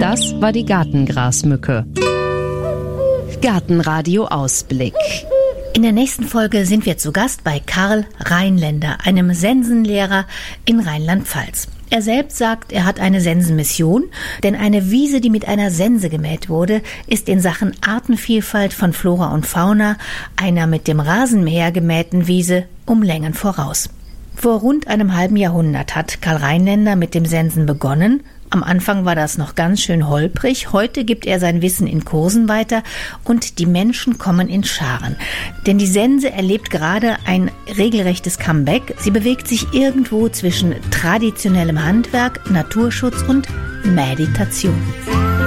Das war die Gartengrasmücke. Gartenradio Ausblick. In der nächsten Folge sind wir zu Gast bei Karl Rheinländer, einem Sensenlehrer in Rheinland-Pfalz. Er selbst sagt, er hat eine Sensenmission, denn eine Wiese, die mit einer Sense gemäht wurde, ist in Sachen Artenvielfalt von Flora und Fauna einer mit dem Rasenmäher gemähten Wiese um Längen voraus. Vor rund einem halben Jahrhundert hat Karl Rheinländer mit dem Sensen begonnen. Am Anfang war das noch ganz schön holprig. Heute gibt er sein Wissen in Kursen weiter und die Menschen kommen in Scharen. Denn die Sense erlebt gerade ein regelrechtes Comeback. Sie bewegt sich irgendwo zwischen traditionellem Handwerk, Naturschutz und Meditation.